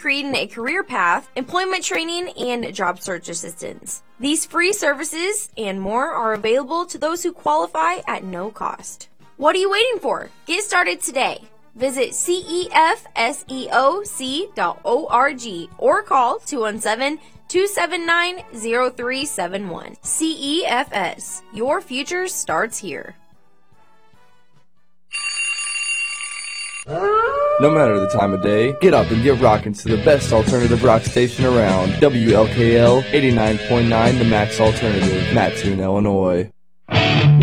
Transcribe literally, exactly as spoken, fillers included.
creating a career path, employment training, and job search assistance. These free services and more are available to those who qualify at no cost. What are you waiting for? Get started today. Visit cefseoc dot org or call two one seven, two seven nine, zero three seven one. C E F S. Your future starts here. No matter the time of day, get up and get rockin' to the best alternative rock station around. W L K L eighty-nine point nine, the Max Alternative, Mattoon, Illinois.